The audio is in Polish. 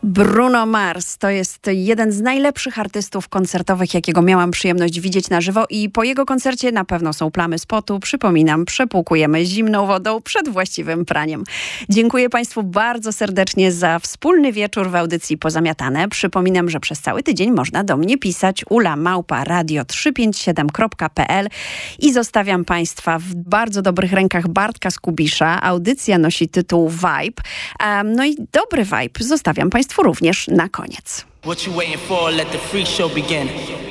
Bruno Mars to jest jeden z najlepszych artystów koncertowych, jakiego miałam przyjemność widzieć na żywo i po jego koncercie na pewno są plamy z potu. Przypominam, przepłukujemy zimną wodą przed właściwym praniem. Dziękuję Państwu bardzo serdecznie za wspólny wieczór w audycji Pozamiatane. Przypominam, że przez cały tydzień można do mnie pisać ula@radio357.pl i zostawiam Państwa w bardzo dobrych rękach Bartka Skubisza. Audycja nosi tytuł Vibe. No i dobry vibe zostawiam Państwu również na koniec. What you waiting for? Let the freak show begin.